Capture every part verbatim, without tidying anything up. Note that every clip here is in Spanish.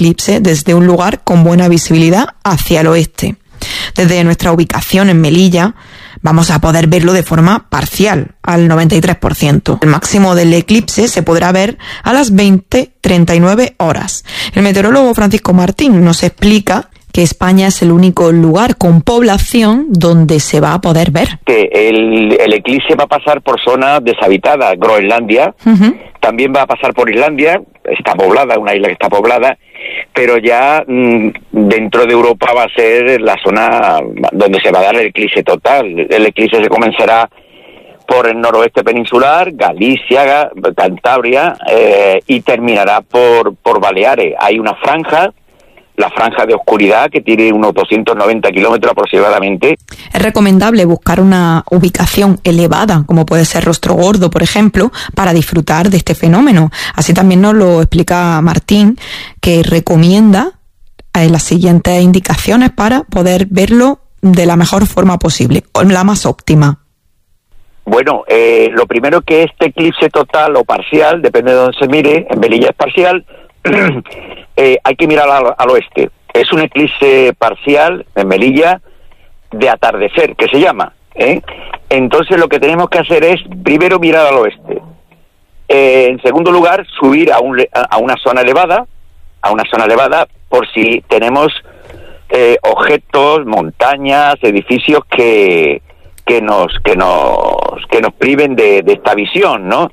eclipse desde un lugar con buena visibilidad hacia el oeste. Desde nuestra ubicación en Melilla vamos a poder verlo de forma parcial, al noventa y tres por ciento. El máximo del eclipse se podrá ver a las veinte treinta y nueve horas. El meteorólogo Francisco Martín nos explica que España es el único lugar con población donde se va a poder ver. Que el, el eclipse va a pasar por zonas deshabitadas, Groenlandia, uh-huh. También va a pasar por Islandia, está poblada, una isla que está poblada, pero ya mmm, dentro de Europa va a ser la zona donde se va a dar el eclipse total. El eclipse se comenzará por el noroeste peninsular, Galicia, Cantabria, eh, y terminará por, por Baleares. Hay una franja, la franja de oscuridad, que tiene unos doscientos noventa kilómetros aproximadamente. Es recomendable buscar una ubicación elevada, como puede ser Rostro Gordo, por ejemplo, para disfrutar de este fenómeno. Así también nos lo explica Martín, que recomienda eh, las siguientes indicaciones para poder verlo de la mejor forma posible, o la más óptima. Bueno, eh, lo primero que este eclipse total o parcial, depende de dónde se mire, en Melilla es parcial, eh, hay que mirar al, al oeste. Es un eclipse parcial en Melilla de atardecer, que se llama, ¿eh? Entonces lo que tenemos que hacer es primero mirar al oeste. Eh, en segundo lugar, subir a, un, a una zona elevada, a una zona elevada, por si tenemos eh, objetos, montañas, edificios que que nos que nos que nos priven de, de esta visión, ¿no?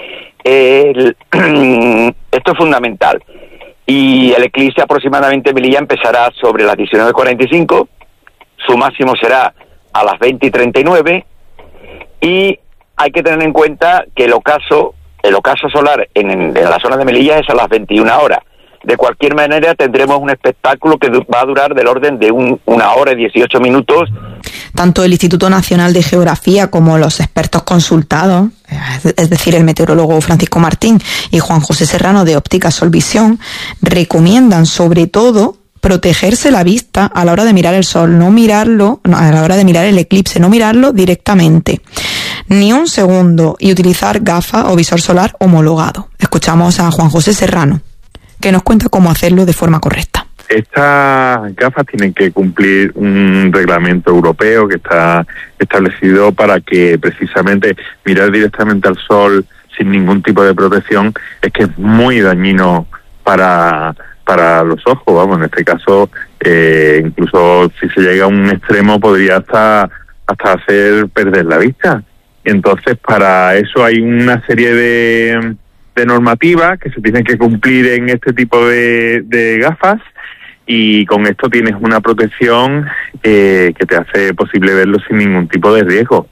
El, esto es fundamental. Y el eclipse aproximadamente en Melilla empezará sobre las diecinueve cuarenta y cinco, su máximo será a las veinte y treinta y nueve, y hay que tener en cuenta que el ocaso, el ocaso solar en, en la zona de Melilla es a las veintiuna horas. De cualquier manera tendremos un espectáculo que va a durar del orden de un, una hora y dieciocho minutos. Tanto el Instituto Nacional de Geografía como los expertos consultados, es decir, el meteorólogo Francisco Martín y Juan José Serrano de Óptica Solvisión, recomiendan sobre todo protegerse la vista a la hora de mirar el sol, no mirarlo, no, a la hora de mirar el eclipse, no mirarlo directamente, ni un segundo, y utilizar gafas o visor solar homologado. Escuchamos a Juan José Serrano, que nos cuenta cómo hacerlo de forma correcta. Estas gafas tienen que cumplir un reglamento europeo que está establecido para que precisamente mirar directamente al sol sin ningún tipo de protección es que es muy dañino para para los ojos. Vamos, en este caso, eh, incluso si se llega a un extremo podría hasta hasta hacer perder la vista. Entonces, para eso hay una serie de de normativas que se tienen que cumplir en este tipo de, de gafas, y con esto tienes una protección eh, que te hace posible verlo sin ningún tipo de riesgo.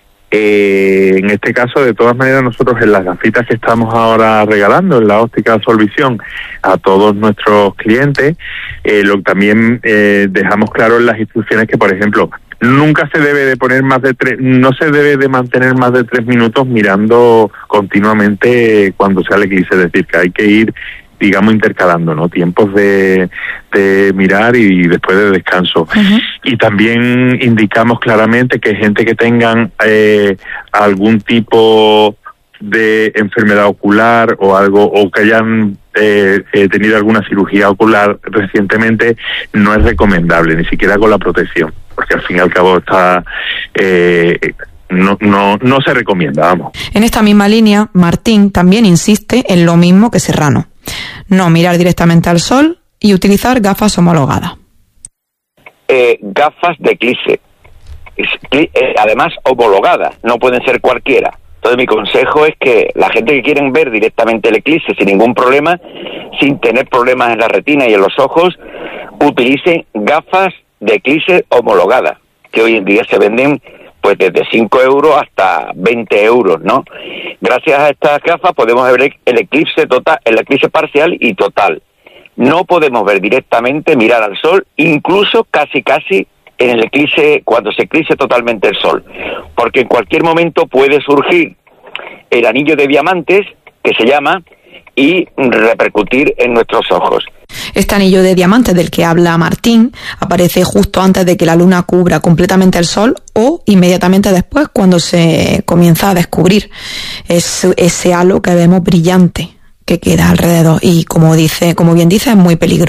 Eh, en este caso, de todas maneras, nosotros en las gafitas que estamos ahora regalando en la Óptica Solvisión a todos nuestros clientes, eh, lo también eh, dejamos claro en las instrucciones que, por ejemplo, nunca se debe de poner más de tres, no se debe de mantener más de tres minutos mirando continuamente cuando sea el eclipse, es decir, que hay que ir, digamos, intercalando, ¿no? Tiempos de, de mirar y después de descanso. Uh-huh. Y también indicamos claramente que gente que tengan eh, algún tipo de enfermedad ocular o algo, o que hayan eh, eh, tenido alguna cirugía ocular recientemente, no es recomendable, ni siquiera con la protección, porque al fin y al cabo está eh, no, no, no se recomienda, vamos. En esta misma línea, Martín también insiste en lo mismo que Serrano: no mirar directamente al sol y utilizar gafas homologadas. Eh, gafas de eclipse, eh, además homologadas, no pueden ser cualquiera. Entonces mi consejo es que la gente que quieren ver directamente el eclipse sin ningún problema, sin tener problemas en la retina y en los ojos, utilicen gafas de eclipse homologadas, que hoy en día se venden pues desde cinco euros hasta veinte euros, ¿no? Gracias a estas gafas podemos ver el eclipse total, el eclipse parcial y total. No podemos ver directamente, mirar al sol, incluso casi casi en el eclipse, cuando se eclipse totalmente el sol, porque en cualquier momento puede surgir el anillo de diamantes, que se llama, y repercutir en nuestros ojos. Este anillo de diamantes del que habla Martín aparece justo antes de que la luna cubra completamente el sol o inmediatamente después, cuando se comienza a descubrir. Es ese halo que vemos brillante que queda alrededor y, como dice, como bien dice, es muy peligroso.